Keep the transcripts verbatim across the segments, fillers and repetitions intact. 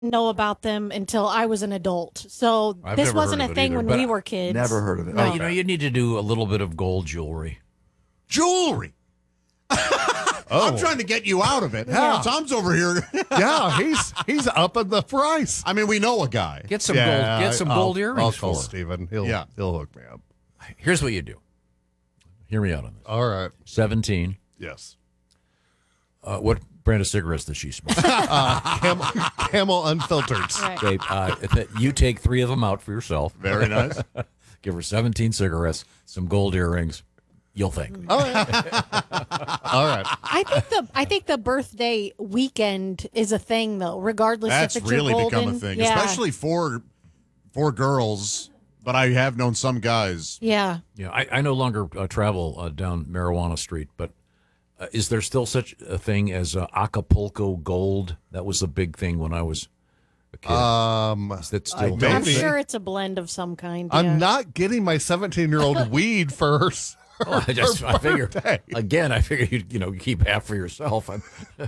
know about them until I was an adult. So I've this never wasn't heard a of it thing either, when but we I- were kids. Never heard of it. No. Uh, you know, you need to do a little bit of gold jewelry. Jewelry. Oh. I'm trying to get you out of it. Yeah. Hell, Tom's over here. Yeah, he's he's upping the price. I mean, we know a guy. Get some yeah, gold. Get some I'll- gold I'll earrings call for her. Steven. He'll Yeah. he'll hook me up. Here's what you do. Hear me out on this. All right. Seventeen. Yes. Uh, what brand of cigarettes does she smoke? Camel, camel unfiltered. Right. Okay, uh, if you take three of them out for yourself. Very nice. Give her seventeen cigarettes, some gold earrings. You'll thank me. All right. All right. I think the I think the birthday weekend is a thing though, regardless That's if it's really your become golden. a thing, Yeah. especially for for girls. But I have known some guys. Yeah. Yeah, I, I no longer uh, travel uh, down Marijuana Street, but uh, is there still such a thing as uh, Acapulco Gold? That was a big thing when I was a kid. Um, is that I still? don't I'm Maybe. sure it's a blend of some kind. I'm yeah. not getting my seventeen-year-old weed for her. Oh, I just I figured birthday. again. I figured you'd you know keep half for yourself. I'm,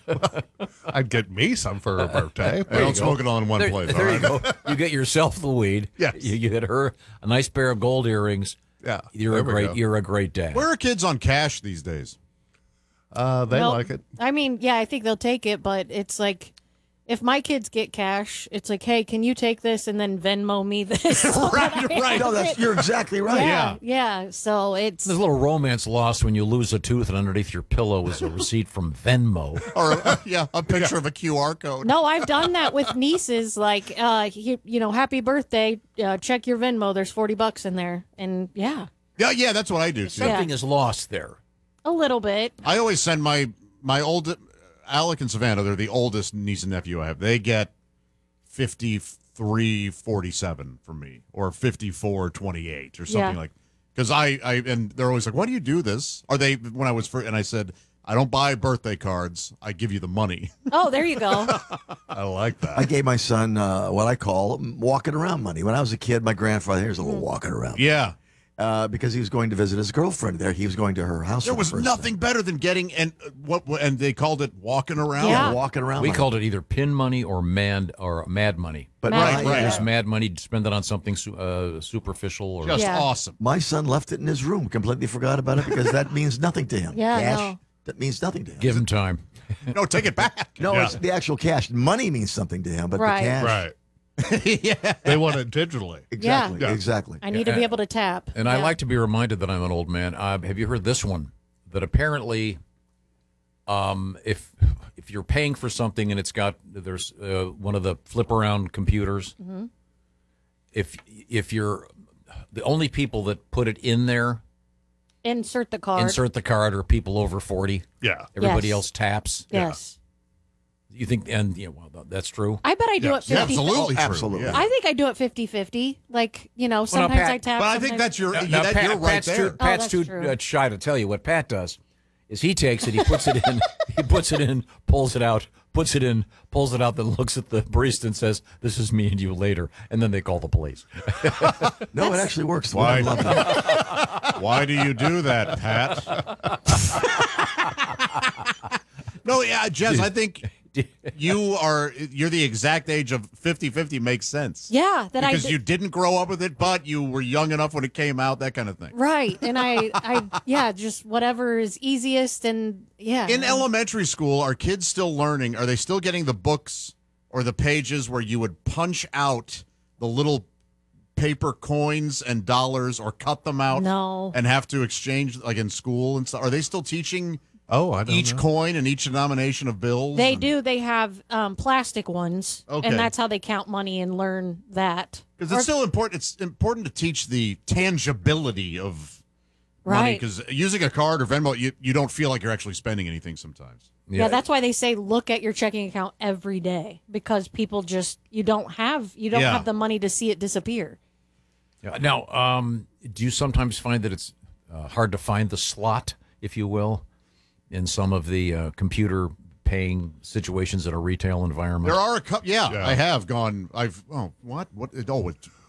I'd get me some for her birthday. I don't smoke it all in one there, place. there all you right? go. You get yourself the weed. Yes. You, you get her a nice pair of gold earrings. Yeah, You're there a we great. go. You're a great dad. Where are kids on cash these days? Uh, they Well, like it. I mean, yeah, I think they'll take it, but it's like if my kids get cash, it's like, hey, can you take this and then Venmo me this? Right, right. No, that's you're exactly right. Yeah, yeah. So it's There's a little romance lost when you lose a tooth and underneath your pillow is a receipt from Venmo. Or uh, yeah, a picture of a Q R code. no, I've done that with nieces. Like, uh, you, you know, happy birthday. Uh, check your Venmo. There's forty bucks in there, and yeah, Yeah, yeah, that's what I do too. Something is lost there. a little bit. I always send my my old Alec and Savannah. They're the oldest niece and nephew I have. They get fifty three forty seven from me, or fifty four twenty eight, or something Yeah. like. Because I I and they're always like, "Why do you do this?" Or they when I was for and I said, "I don't buy birthday cards. I give you the money." Oh, there you go. I like that. I gave my son uh, what I call walking around money. When I was a kid, my grandfather, here's a Hmm. little walking around. Yeah, Uh, because he was going to visit his girlfriend there. He was going to her house. there for the was first nothing better than getting and uh, what and they called it walking around. Yeah. time. Walking around. We money. called it either pin money or mad or mad money. But Mad my, money, right. uh, Just mad money, spend it on something su- uh, superficial or Just Yeah. awesome. my son left it in his room. Completely forgot about it because that means nothing to him. Yeah, Cash, no. that means nothing to him. give him time. No, take it back. no, Yeah. it's the actual cash. Money means something to him, but Right. the cash. Right. Yeah. They want it digitally. Exactly. Yeah. Exactly. I need to be able to tap. And I Yeah. like to be reminded that I'm an old man. Uh, have you heard this one? That apparently, um, if if you're paying for something and it's got there's uh, one of the flip around computers, Mm-hmm. if if you're the only people that put it in there, insert the card. insert the card, are people over forty. Yeah. Everybody Yes. else taps. Yes. You think, and you know, well, that's true. I bet I do Yeah. it fifty. Yeah, absolutely true. absolutely. Yeah. I think I do it fifty-fifty. Like, you know, now, sometimes Pat- I tap. But I think sometimes- that's your Now, yeah, now, that, Pat- you're right Pat's there. too, Pat's that's too true. uh, shy to tell you what Pat does. Is he takes it, he puts it in, he puts it in, pulls it out, puts it in, pulls it out, then looks at the barista and says, "This is me and you later," and then they call the police. No, it actually works. Why? I love it. Why do you do that, Pat? No, yeah, Jess, I think you are you're the exact age of fifty-fifty makes sense. Yeah, that I Because did- you didn't grow up with it, but you were young enough when it came out, that kind of thing. Right. And I, I, yeah, just whatever is easiest. And yeah. In elementary school, are kids still learning? Are they still getting the books or the pages where you would punch out the little paper coins and dollars or cut them out No. and have to exchange like in school and stuff? Are they still teaching Oh, I don't each know. coin and each denomination of bills? They and- do. They have um, plastic ones. Okay. And that's how they count money and learn that. Because Or- it's still important. It's important to teach the tangibility of money. Right. Because using a card or Venmo, you, you don't feel like you're actually spending anything sometimes. Yeah. that's why they say look at your checking account every day, because people just you don't have you don't Yeah. have the money to see it disappear. Yeah. Now, um, do you sometimes find that it's uh, hard to find the slot, if you will, in some of the uh, computer paying situations in a retail environment? There are a couple. Yeah, Yeah. I have gone. I've oh what what oh it,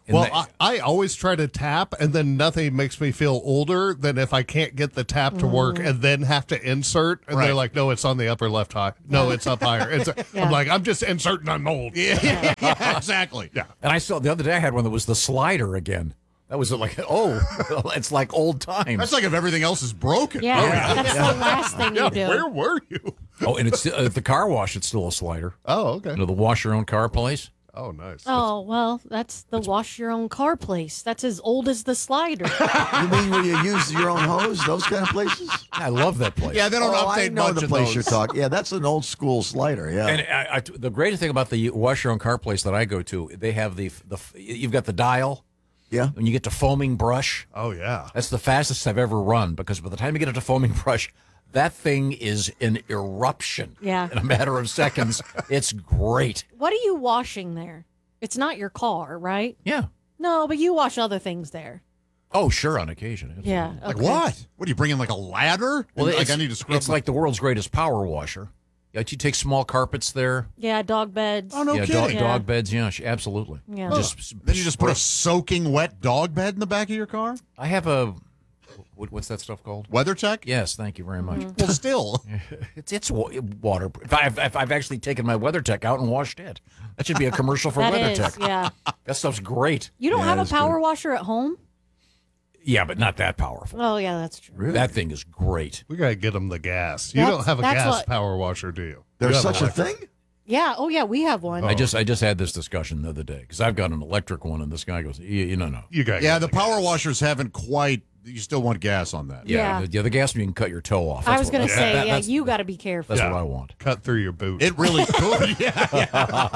And Well, they- I, I always try to tap, and then nothing makes me feel older than if I can't get the tap to work and then have to insert. And Right. they're like, no, it's on the upper left high. No, it's up higher. It's Yeah. I'm like, I'm just inserting. I'm old. Yeah, yeah, exactly. Yeah. and I saw the other day I had one that was the slider again. That was like, oh, it's like old times. That's like if everything else is broken. Yeah, that's the last thing you do. Where were you? Oh, and it's uh, at the car wash. It's still a slider. Oh, okay. You know, the wash your own car place. Oh, nice. Oh, well, that's the wash your own car place. That's as old as the slider. You mean where you use your own hose? Those kind of places? I love that place. Yeah, they don't oh, I update know much the of place those. you're talking. Yeah, that's an old school slider. Yeah. And I, I, the greatest thing about the wash your own car place that I go to, they have the the you've got the dial. yeah. When you get to foaming brush, Oh, yeah. that's the fastest I've ever run because by the time you get it to foaming brush, that thing is an eruption. Yeah. In a matter of seconds, it's great. What are you washing there? It's not your car, right? Yeah. No, but you wash other things there. Oh, sure, on occasion. absolutely. Yeah. Like okay. what? What do you bring in like a ladder? Well, And, like it's, I need to scrub. it's like the world's greatest power washer. Yeah, you take small carpets there. Yeah, dog beds. oh no yeah, kidding. dog, Yeah. dog beds. Yeah, sh- absolutely. Yeah. Just Then you just put a soaking wet dog bed in the back of your car. I have a what, what's that stuff called? WeatherTech. Yes, thank you very much. Well, still. It's it's wa- waterproof. I've, I've I've actually taken my WeatherTech out and washed it. That should be a commercial for That is, WeatherTech. yeah. That stuff's great. You don't Yeah, have a that's power washer at home? Yeah, but not that powerful. Oh, yeah, that's true. That thing is great. We got to get them the gas. You That's- don't have a that's gas what- power washer, do you? There's You have such a electric. thing? Yeah. Oh, yeah, we have one. I just I just had this discussion the other day because I've got an electric one, and this guy goes, you, you know, no. You got Yeah, the power washers haven't quite. You still want gas on that. Yeah, Yeah. the, yeah, the gas you can cut your toe off. I That's was what- going to that- say, that- yeah, that's, you got to be careful. that's Yeah. what I want. cut through your boot. It really could. Yeah.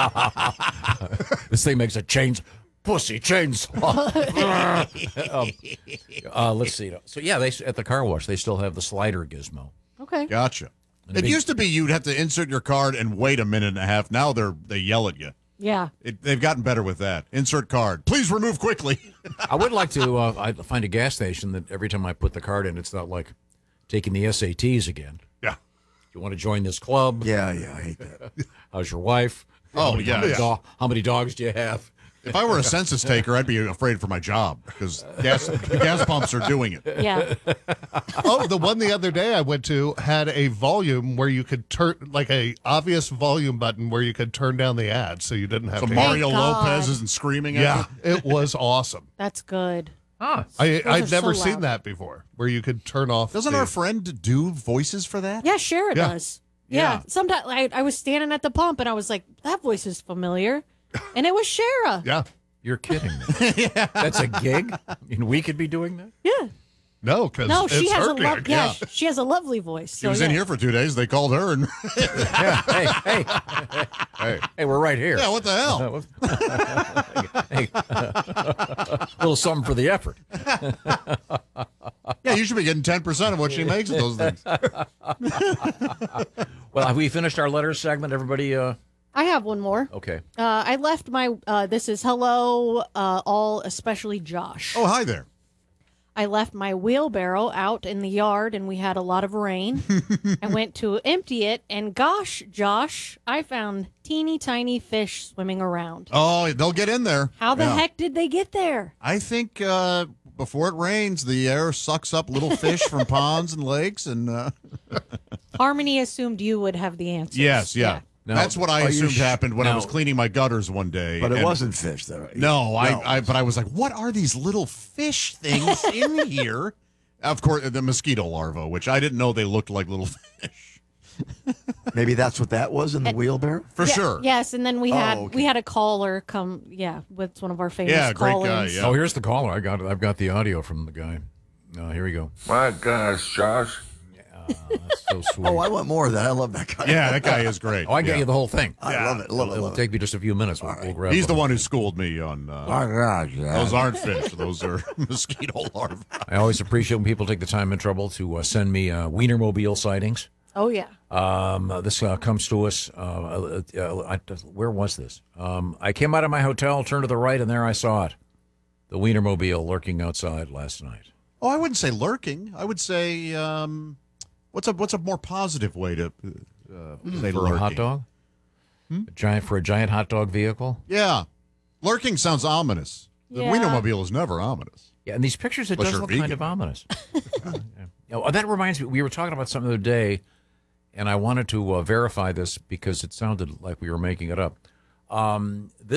This thing makes a chains pussy chainsaw. um, uh, let's see. So yeah, they at the car wash they still have the slider gizmo. Okay. Gotcha. And It big- used to be you'd have to insert your card and wait a minute and a half. Now they're they yell at you. Yeah. It, they've gotten better with that. Insert card. Please remove quickly. I would like to uh, I find a gas station that every time I put the card in, it's not like taking the S A Ts again. yeah. You want to join this club? Yeah, yeah, I hate that. How's your wife? Oh, how many, yeah, How many, yeah. do- how many dogs do you have? If I were a census taker, I'd be afraid for my job because gas the gas pumps are doing it. Yeah. Oh, the one the other day I went to had a volume where you could turn, like a obvious volume button where you could turn down the ad, so you didn't have So to. Mario God. Lopez isn't screaming at Yeah, you. it was awesome. That's good. Ah, I Those I'd are so never seen loud. that before, where you could turn off. Doesn't the- our friend do voices for that? Yeah, sure it Yeah. does. Yeah. Yeah. Sometimes I, I was standing at the pump and I was like, that voice is familiar. And it was Shara. Yeah. you're kidding me. That's a gig, and we could be doing that. Yeah. No, because No, she it's has her a lo- gig. yeah, she has a lovely voice. She So, was in yeah. here for two days. They called her and Yeah. Hey, hey, hey, hey, we're right here. yeah, what the hell? Hey, a little something for the effort. Yeah, you should be getting ten percent of what she makes of those things. Well, have we finished our letters segment? Everybody, uh, I have one more. okay. Uh, I left my, uh, this is hello, uh, all, especially Josh. Oh, hi there. I left my wheelbarrow out in the yard and we had a lot of rain. I went to empty it and gosh, Josh, I found teeny tiny fish swimming around. Oh, they'll get in there. How the Yeah. heck did they get there? I think uh, before it rains, the air sucks up little fish from ponds and lakes, and uh, Harmony assumed you would have the answer. yes, yeah, Now, that's what I are you assumed sh- happened when I was now- cleaning my gutters one day. But it and- wasn't fish, though. No, I, I. But I was like, what are these little fish things in here? Of course, the mosquito larvae, which I didn't know they looked like little fish. Maybe that's what that was in the wheelbarrow? For Yeah, sure. Yes, and then we had Oh, okay. we had a caller come. Yeah, with one of our famous Yeah, great guy, call-ins. yeah. Oh, here's the caller. I got. I've got the audio from the guy. Uh, here we go. My gosh, Josh. That's so sweet. Oh, I want more of that. I love that guy. Yeah, that guy is great. Oh, I get Yeah. you the whole thing. I love it. Love it. It'll Love it. take me just a few minutes. We'll, we'll grab He's the them. one who schooled me on. Uh, Oh, God, yeah. those aren't fish; those are mosquito larvae. I always appreciate when people take the time and trouble to uh, send me uh, Wienermobile sightings. Oh yeah. Um, uh, this uh, comes to us. Uh, uh, uh, I, where was this? Um, I came out of my hotel, turned to the right, and there I saw it. The Wienermobile lurking outside last night. Oh, I wouldn't say lurking. I would say um, what's a what's a more positive way to uh, say For lurking? a hot dog? A giant for a giant hot dog vehicle? Yeah, lurking sounds ominous. The Yeah. Wienermobile is never ominous. Yeah, and these pictures, it Unless does you're look vegan. kind of ominous. Yeah. Oh, that reminds me, we were talking about something the other day, and I wanted to uh, verify this because it sounded like we were making it up. Um,